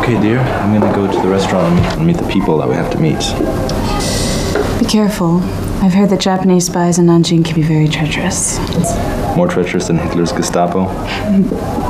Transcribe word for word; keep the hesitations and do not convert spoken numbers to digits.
Okay, dear. I'm gonna go to the restaurant and meet, and meet the people that we have to meet. Be careful. I've heard that Japanese spies in Nanjing can be very treacherous. More treacherous than Hitler's Gestapo?